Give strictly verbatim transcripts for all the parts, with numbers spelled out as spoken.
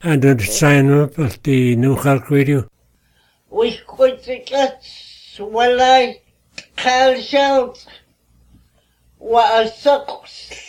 And the sign up of the New Halk Radio. We could get when I called out what a suck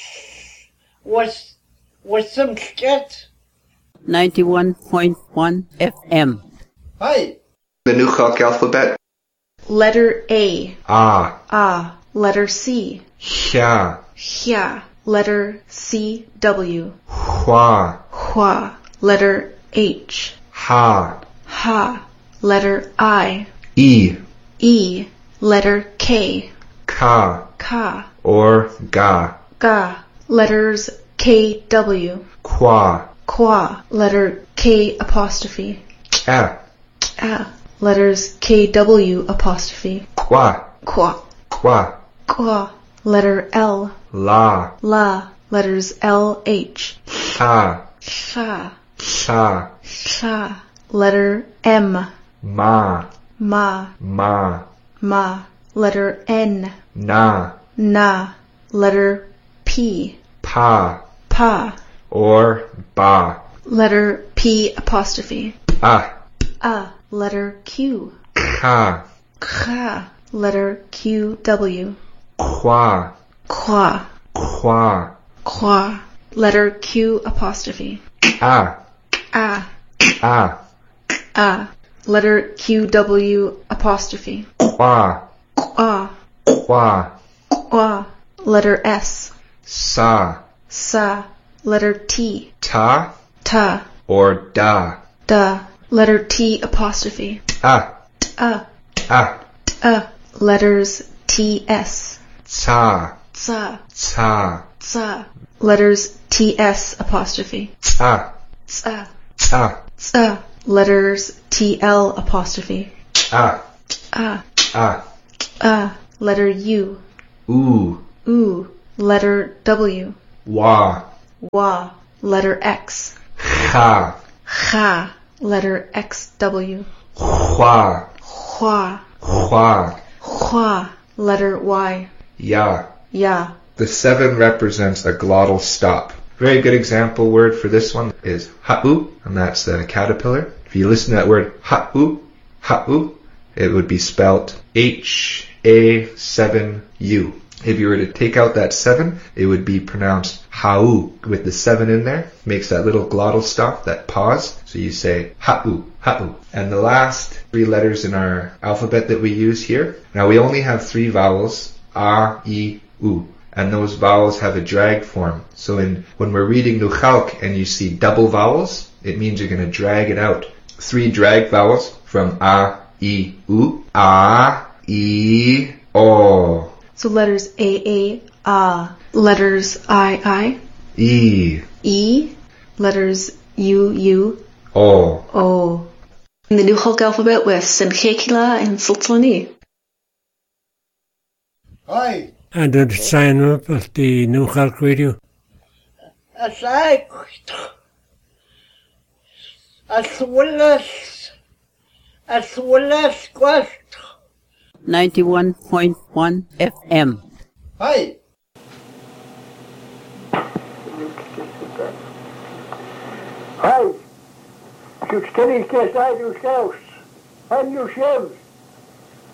was was some get ninety-one point one F M. Hi. The New Halk alphabet. Letter A. Ah. Ah. Letter C. Hya. Hya. Letter C. W. Hwa. Hwa. Letter H. Ha. Ha. Letter I. E. E. Letter K. Ka. Ka. Or ga. Ga. Letters K. W. Kwa. Kwa. Letter K apostrophe. Ah. Ah. Letters K W apostrophe. Kwa. Kwa. Kwa. Kwa. Letter L. La. La. Letters L H. Sha. Sha. Sha. Sha. Letter M. Ma. Ma. Ma. Ma. Letter N. Na. Na. Letter P. Pa. Pa. Or ba. Letter P apostrophe. Ah. A. Letter Q. Ka. Ka. Letter Q W. Kwa. Kwa. Kwa. Kwa. Letter Q apostrophe. Ah. A. Ah. A. Letter Q W apostrophe. Kwa. Kwa. Kwa. Kwa. Letter S. Sa. Sa. Letter T. Ta. Ta. Or da. Da. Letter T apostrophe. Ah. A. Ah. A. Letters T S. Ta. Tsa. Ta. Tsa. Letters T S apostrophe. Ta. Tsa. Ta. Tsa. Letters T L apostrophe. Ah. A. Ah. A. Letter U. Oo. Oo. Letter W. Wa. Wa. Letter X. Ha. Cha. Letter X W. Hwa. Hua. Hwa. Hua. Letter Y. Ya. Ya. The seven represents a glottal stop. Very good example word for this one is ha'u, and that's the caterpillar. If you listen to that word ha'u, ha'u, it would be spelt H A seven U. If you were to take out that seven, it would be pronounced ha'u with the seven in there. Makes that little glottal stop, that pause. So you say ha'u, ha'u. And the last three letters in our alphabet that we use here. Now we only have three vowels, a, i, u. And those vowels have a drag form. So in when we're reading New Halk and you see double vowels, it means you're going to drag it out. Three drag vowels from a, i, u. A, I, o. So letters A, A, A. Letters I, I. E. E. Letters U, U. O. O. In the New Halk alphabet with Sinkekila and Sultani. Hi. And the sign up of the New Halk Radio. As I as well as as well as quest. ninety-one point one F M. Hi. Hi. Jūs skatīties aizjūs tevs. Aizjūs jums.